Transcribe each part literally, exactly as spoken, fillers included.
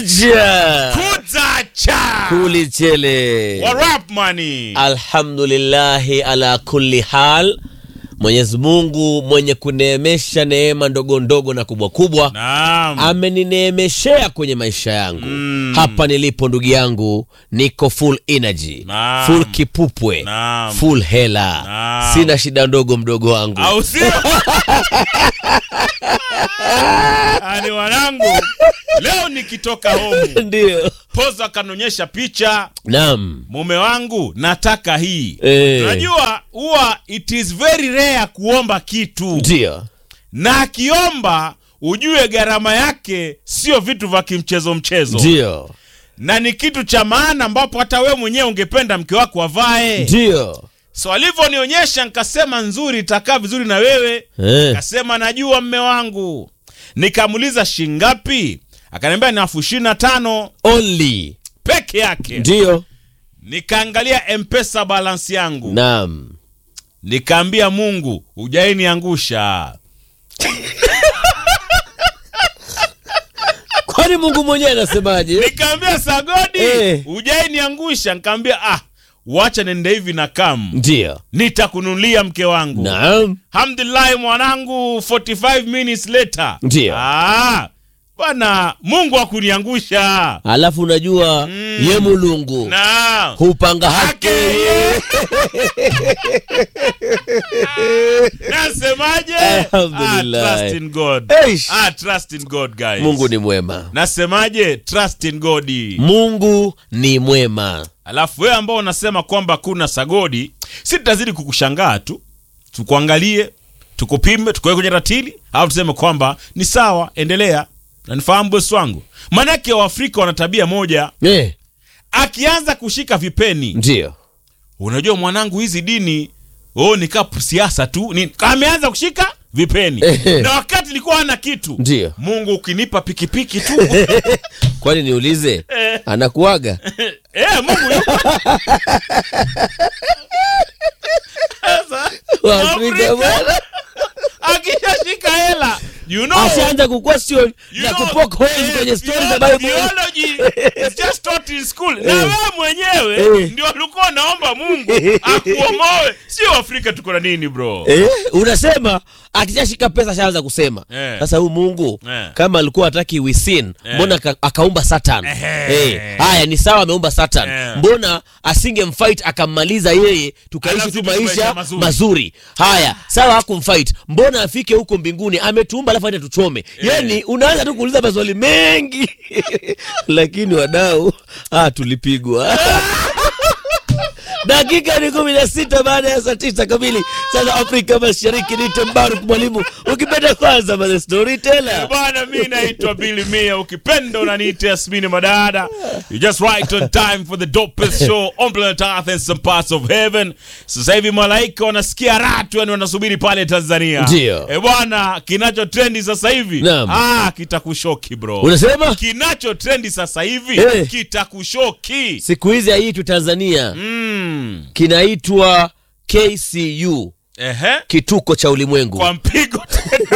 Kuja Kuzacha Kulichele What up money? Alhamdulillahi ala kulli hal. Mwenyezi Mungu mwenye kuneemesha neema ndogo ndogo na kubwa kubwa, Naam. amenineemeshea kwenye maisha yangu. mm. Hapa nilipo ndugu yangu niko full energy. Naam. Full kipupwe. Naam. Full hela. Naam. Sina shida ndogo mdogo wangu. Au sio? Ani wanangu, leo nikitoka home Ndio. Poza kanonyesha picha. Naam. Mume wangu nataka hii. Eh. Unajua huwa it is very rare kuomba kitu. Ndio. Na akiomba ujue gharama yake sio vitu vya kimchezo mchezo. Ndio. Na ni kitu cha maana ambapo hata wewe mwenyewe ungependa mke wako avae. Ndio. So alivyonionyesha nikasema nzuri, itakaa vizuri na wewe. Eh. Akasema najua mme wangu. Nikamuuliza shingapi? Akaniambia ni elfu ishirini na tano Only. peke yake. Ndio. Nikaangalia M-Pesa balance yangu. Naam. Nikaambia Mungu, hujainiangusha. Kwani Mungu mwenyewe anasemaje? Nikaambia Sagodi, Eh. hujainiangusha. Nikaambia ah, wacha nende hivi na kam. Ndio. Nitakununulia mke wangu. Naam. Alhamdulillah mwanangu, forty-five minutes later. Ndio. Ah, bwana Mungu hakuniangusha. Alafu unajua Mm. ye Mulungu Na hupanga haki. Nasemaje? Alhamdulillah. Ah, trust in God. Eish. Ah, trust in God guys. Mungu ni mwema. Nasemaje? Trust in God. Mungu ni mwema. Alafu wewe ambao unasema kwamba kuna Sagodi, si tutazidi kukushangaa tu. Tukuangalie, tukupime, tukoe kwenye ratili, au tuseme kwamba ni sawa, endelea. Na nifahamu bosi wangu. Manake wa Afrika wana tabia moja. Eh, Akianza kushika vipeni, ndio. unajua mwanangu hizi dini, oh ni kapu siasa tu. Ni ameanza kushika vipeni. Ehe. Na wakati nilikuwa hana kitu. Ndio. Mungu ukinipa pikipiki tu. Kwani niulize Eh. anakuaga? Eh, Mungu yupo. Sasa, Wa Afrika bwana. akishashika hela, you know, Ashaanza kuquestion you na know, kupoke holes eh, kwenye stories theo- za Bible. theology is just taught in school. Na Eh. wewe mwenyewe Eh. ndio ulikuwa naomba Mungu akuomoe. Sio Afrika tuko na nini bro? Eh, unasema akishashika pesa ashaanza kusema. Eh. Sasa huyu Mungu Eh. kama alikuwa hataki wisin, Eh. mbona aka- akaumba Satan? Ehe. Eh, haya ni sawa ameumba Satan. Eh. Mbona asingemfight akammaliza yeye tukaishi Alafu tu tuishi maisha maisha mazuri. mazuri. Haya, sawa hakumfight. Mbona afike huko mbinguni ametuumba alafu aende tuchome? Yaani unaanza tu kuuliza maswali mengi. Lakini wadau, ah tulipigwa. Dakika ni kumi na sita baada ya saa tisa kamili sasa Afrika Mashariki. Ni Tambaru Mwalimu, ukipenda kwanza ma storyteller. Bwana mimi naitwa Billy Mia, ukipenda unaniita Yasmini Madada. You just right on time for the dopest show on planet Earth and some parts of heaven. Sasa hivi malaika wanasikia raha tu, yani wanasubiri pale Tanzania. Ndio. Eh bwana, kinacho trendi sasa hivi, Naam. ah kitakushoki bro. Unasema Kinacho trendi sasa hivi Eh. kitakushoki. siku hizi haiitwi Tanzania, Mm. kinaitwa K C U, Ehe. kituko cha ulimwengu. Kwa mpigo.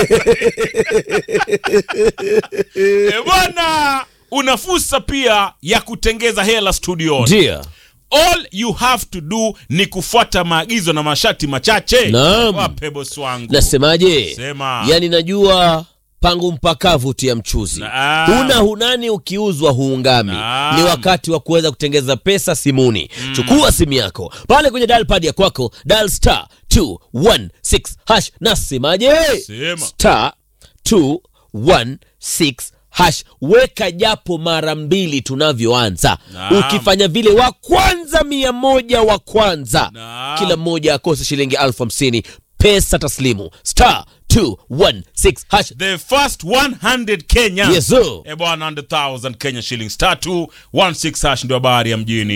Eh bwana, una fursa pia ya kutengeza hela studio. Ndio. All you have to do ni kufuata maagizo na masharti machache. Naam. Wape boss wangu. Nasemaje? Sema. Yaani najua pangu mpakavu tia mchuzi. Naam. Huna hunani ukiuzwa huungami. Naam. Ni wakati wa kuweza kutengeza pesa simuni. Mm. Chukua simu yako pale kwenye dial pad ya kwako, dial star two one six hash. Nasemaje? Sema. Star two one six hash. Weka japo mara mbili tunavyoanza. Naam. Ukifanya vile wa kwanza mia moja wa kwanza, Naam. kila mmoja akose shilingi elfu hamsini pesa taslimu. Star two one six hash. The first one hundred Kenya. Yes sir. Eh bwana, one hundred thousand Kenya shillings. Star two one six hash ndio habari ya mjini.